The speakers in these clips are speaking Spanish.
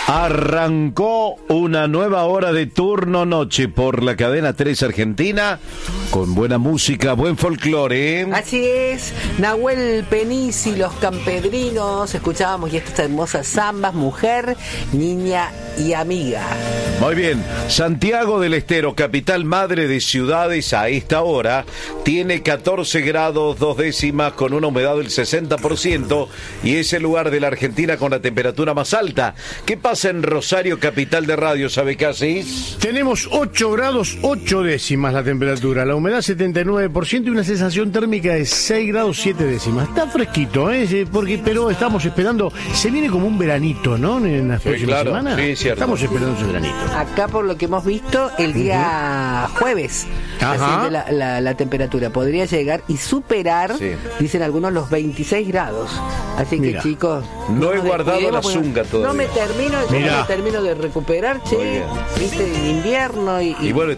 Arrancó una nueva hora de turno noche por la cadena 3 Argentina, con buena música, buen folclore. Así es, Nahuel Peniz y los Campedrinos, escuchábamos y estas hermosas zambas, mujer, niña y amiga. Muy bien, Santiago del Estero, capital madre de ciudades, a esta hora tiene 14 grados 2 décimas con una humedad del 60% y es el lugar de la Argentina con la temperatura más alta. ¿Qué pasa en Rosario, capital de radio, sabe qué hacéis? Tenemos 8 grados 8 décimas la temperatura, la humedad 79% y una sensación térmica de 6 grados 7 décimas. Está fresquito, pero estamos esperando, se viene como un veranito, ¿no? En las próximas semanas. Sí, cierto. Estamos esperando ese veranito. Acá, por lo que hemos visto, el día jueves, así la temperatura podría llegar y superar, dicen algunos, los 26 grados. Así que, chicos, no he guardado la zunga todavía. No me termino de recuperar, viste, el invierno y bueno,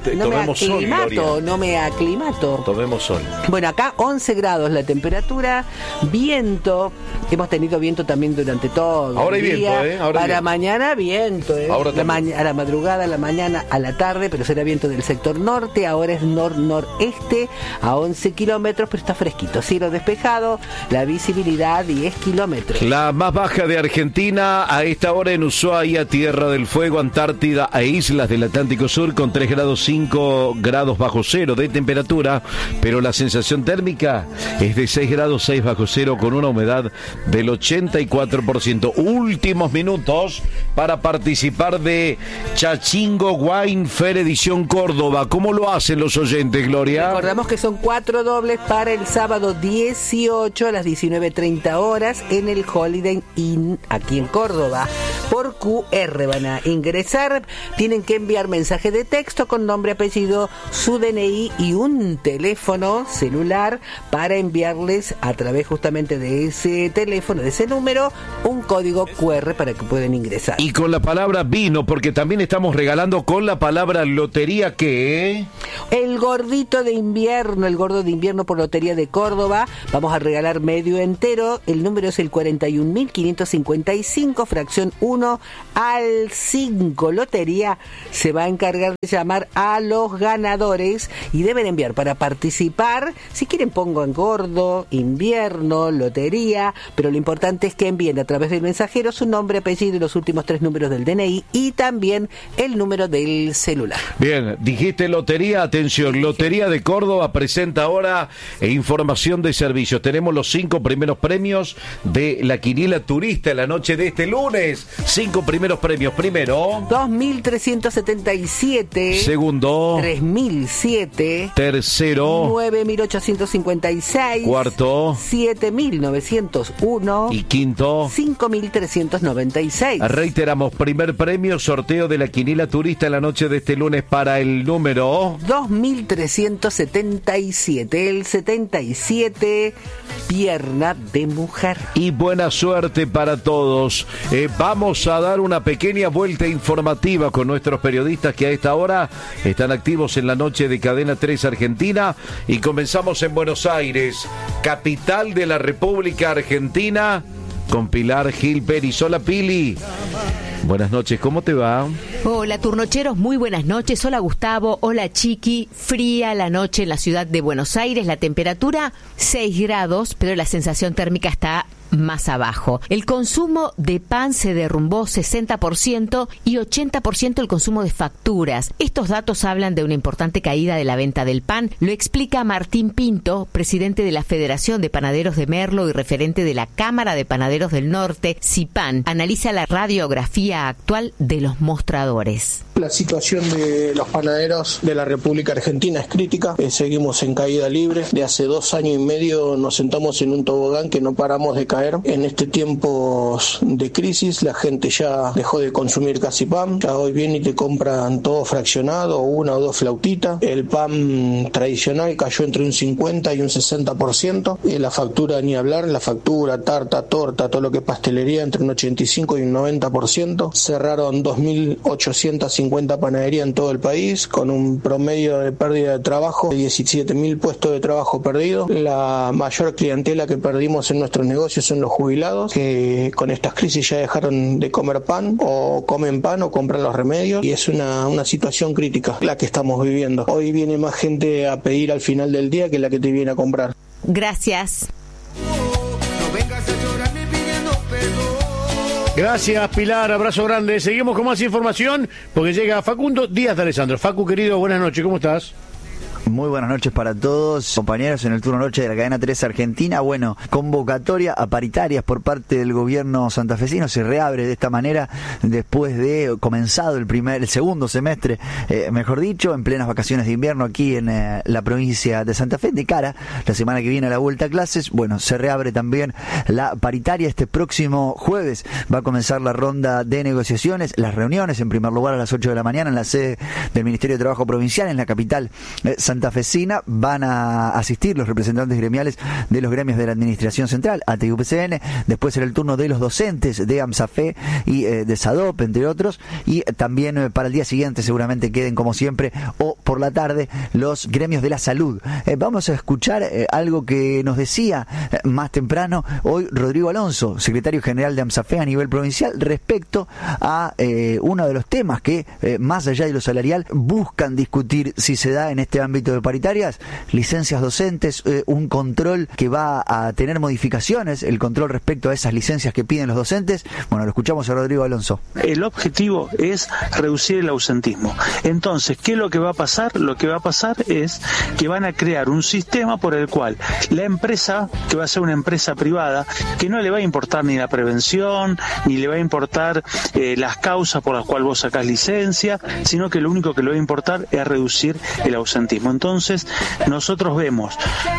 no me aclimato. Tomemos sol. Bueno, acá 11 grados la temperatura, viento, hemos tenido viento también durante todo ahora el día. Hay viento, Ahora para mañana viento, Ahora a la madrugada, a la mañana, a la tarde, pero será viento del sector norte, ahora es nor-noreste, a 11 kilómetros, pero está fresquito, cielo despejado, la visibilidad 10 kilómetros. La más baja de Argentina a esta hora en Ushuaia, Tierra del Fuego, Antártida e islas del Atlántico Sur con 3 grados 5 grados bajo cero de temperatura, pero la sensación térmica es de 6 grados 6 bajo cero con una humedad del 84%. Últimos minutos para participar de Chachingo Wine Fair Edición Córdoba. ¿Cómo lo hacen los oyentes, Gloria? Recordamos que son 4 dobles para el sábado 18 a las 19:30 horas en el Holiday Inn aquí en Córdoba. Por QR van a ingresar, tienen que enviar mensaje de texto con nombre, apellido, su DNI y un teléfono celular para enviarles a través justamente de ese teléfono, de ese número, un código QR para que puedan ingresar. Y con la palabra vino, porque también estamos regalando con la palabra lotería, ¿qué? El gordito de invierno, el gordo de invierno por Lotería de Córdoba. Vamos a regalar medio entero. El número es el 41.555, fracción 1 al 5. Lotería se va a encargar de llamar a los ganadores y deben enviar para participar. Si quieren pongo en gordo, invierno, lotería, pero lo importante es que envíen a través del mensajero su nombre, apellido y los últimos 3 números del DNI y también el número del celular. Bien, dijiste lotería, atención, Lotería de Córdoba presenta ahora información de servicios. Tenemos los 5 primeros premios de la quiniela turista en la noche de este lunes. 5 primeros premios. Primero, 2.377. Segundo, 3.007. Tercero, 9.856. Cuarto, 7.901. Y quinto, 5.396. Reiteramos, primer premio, sorteo de la quiniela turista en la noche de este lunes para el número 2.377, el 77, pierna de mujer. Y buena suerte para todos. Vamos a dar una pequeña vuelta informativa con nuestros periodistas que a esta hora están activos en la noche de Cadena 3 Argentina y comenzamos en Buenos Aires, capital de la República Argentina, con Pilar Gil Pérez. Hola, Pili. Buenas noches, ¿cómo te va? Hola, turnocheros, muy buenas noches. Hola, Gustavo. Hola, Chiqui. Fría la noche en la ciudad de Buenos Aires. La temperatura 6 grados, pero la sensación térmica está más abajo. El consumo de pan se derrumbó 60% y 80% el consumo de facturas. Estos datos hablan de una importante caída de la venta del pan. Lo explica Martín Pinto, presidente de la Federación de Panaderos de Merlo y referente de la Cámara de Panaderos del Norte, CIPAN. Analiza la radiografía actual de los mostradores. La situación de los panaderos de la República Argentina es crítica. Seguimos en caída libre. De hace 2 años y medio nos sentamos en un tobogán que no paramos de caer. En este tiempo de crisis la gente ya dejó de consumir casi pan. Ya hoy viene y te compran todo fraccionado, 1 o 2 flautitas. El pan tradicional cayó entre un 50 y un 60%. La factura ni hablar, la factura, tarta, torta, todo lo que es pastelería entre un 85 y un 90%. Cerraron 2.850 50 panaderías en todo el país, con un promedio de pérdida de trabajo de 17.000 puestos de trabajo perdidos. La mayor clientela que perdimos en nuestros negocios son los jubilados, que con estas crisis ya dejaron de comer pan, o comen pan o compran los remedios, y es una situación crítica la que estamos viviendo. Hoy viene más gente a pedir al final del día que la que te viene a comprar. Gracias. Gracias, Pilar, abrazo grande. Seguimos con más información porque llega Facundo Díaz de Alessandro. Facu, querido, buenas noches, ¿cómo estás? Muy buenas noches para todos, compañeros, en el turno noche de la cadena 3 Argentina. Bueno, convocatoria a paritarias por parte del gobierno santafesino. Se reabre de esta manera después de comenzado el segundo semestre, mejor dicho, en plenas vacaciones de invierno aquí en la provincia de Santa Fe. De cara la semana que viene a la vuelta a clases, bueno, se reabre también la paritaria. Este próximo jueves va a comenzar la ronda de negociaciones, las reuniones, en primer lugar a las 8 de la mañana en la sede del Ministerio de Trabajo Provincial en la capital santafesina. Van a asistir los representantes gremiales de los gremios de la Administración Central, ATE y UPCN. Después será el turno de los docentes de AMSAFE y de SADOP, entre otros. Y también para el día siguiente seguramente queden, como siempre, o por la tarde, los gremios de la salud. Vamos a escuchar algo que nos decía más temprano hoy Rodrigo Alonso, secretario general de AMSAFE a nivel provincial, respecto a uno de los temas que, más allá de lo salarial, buscan discutir si se da en este ámbito de paritarias: licencias docentes, un control que va a tener modificaciones, el control respecto a esas licencias que piden los docentes. Bueno, lo escuchamos a Rodrigo Alonso. El objetivo es reducir el ausentismo. Entonces, ¿qué es lo que va a pasar? Lo que va a pasar es que van a crear un sistema por el cual la empresa, que va a ser una empresa privada, que no le va a importar ni la prevención, ni le va a importar las causas por las cuales vos sacás licencia, sino que lo único que le va a importar es reducir el ausentismo. Entonces, nosotros vemos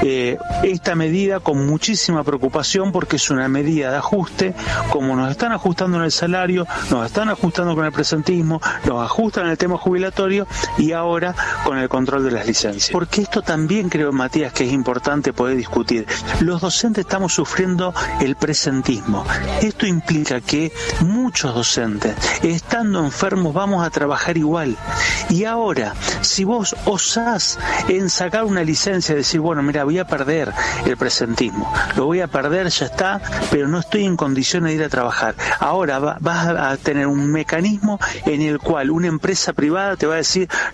esta medida con muchísima preocupación, porque es una medida de ajuste. Como nos están ajustando en el salario, nos están ajustando con el presentismo, nos ajustan en el tema jubilatorio y ahora con el control de las licencias. Porque esto también creo, Matías, que es importante poder discutir. Los docentes estamos sufriendo el presentismo. Esto implica que muchos docentes, estando enfermos, vamos a trabajar igual. Y ahora, si vos osás en sacar una licencia y decir, bueno, mira, voy a perder el presentismo, lo voy a perder, ya está, pero no estoy en condiciones de ir a trabajar. Ahora vas a tener un mecanismo en el cual una empresa privada te va a decir,